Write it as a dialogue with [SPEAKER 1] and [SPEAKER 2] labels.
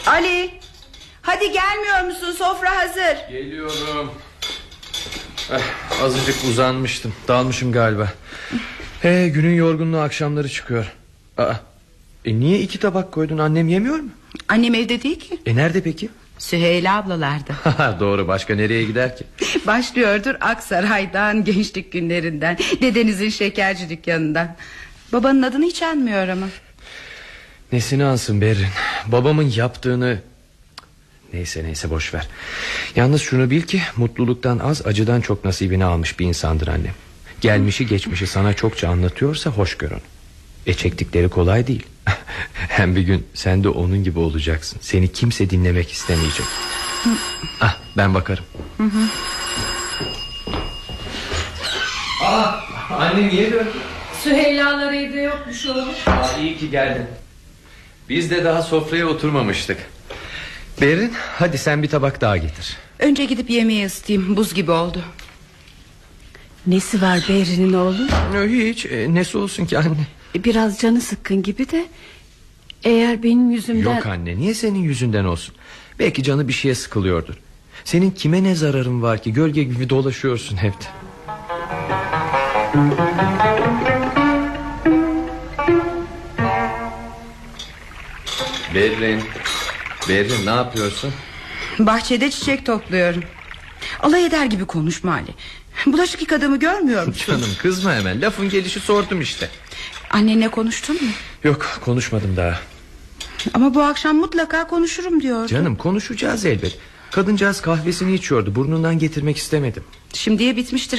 [SPEAKER 1] Ali, hadi gelmiyor musun? Sofra hazır.
[SPEAKER 2] Geliyorum. Azıcık uzanmıştım. Dalmışım galiba. Günün yorgunluğu akşamları çıkıyor. Niye 2 tabak koydun? Annem yemiyor mu?
[SPEAKER 1] Annem evde değil ki.
[SPEAKER 2] Nerede peki?
[SPEAKER 1] Süheyla ablalarda.
[SPEAKER 2] Doğru, başka nereye gider ki?
[SPEAKER 1] Başlıyordur Aksaray'dan, gençlik günlerinden, dedenizin şekerci dükkanından. Babanın adını hiç anmıyor ama.
[SPEAKER 2] Nesini ansın Berrin? Babamın yaptığını... Neyse boş ver. Yalnız şunu bil ki mutluluktan az, acıdan çok nasibini almış bir insandır annem. Gelmişi geçmişi sana çokça anlatıyorsa hoş gör onu. Çektikleri kolay değil. Hem bir gün sen de onun gibi olacaksın. Seni kimse dinlemek istemeyecek. Ben bakarım. Anne niye döndün?
[SPEAKER 3] Süheyla'lar evde yokmuş oğlum.
[SPEAKER 2] İyi ki geldin. Biz de daha sofraya oturmamıştık. Berin, hadi sen bir tabak daha getir.
[SPEAKER 1] Önce gidip yemeği ısıtayım, buz gibi oldu.
[SPEAKER 3] Nesi var Berin'in oğlum?
[SPEAKER 2] Hiç, nesi olsun ki anne?
[SPEAKER 3] Biraz canı sıkkın gibi de. Eğer benim yüzümden...
[SPEAKER 2] Yok anne, niye senin yüzünden olsun? Belki canı bir şeye sıkılıyordur. Senin kime ne zararın var ki? Gölge gibi dolaşıyorsun hep de. Berrin ne yapıyorsun?
[SPEAKER 1] Bahçede çiçek topluyorum. Alay eder gibi konuşma Ali. Bulaşık yıkadığımı görmüyor musun?
[SPEAKER 2] Canım kızma hemen, lafın gelişi sordum işte.
[SPEAKER 1] Annenle konuştun mu?
[SPEAKER 2] Yok, konuşmadım daha.
[SPEAKER 1] Ama bu akşam mutlaka konuşurum diyordu.
[SPEAKER 2] Canım konuşacağız elbet. Kadıncağız kahvesini içiyordu, burnundan getirmek istemedim.
[SPEAKER 1] Şimdiye bitmiştir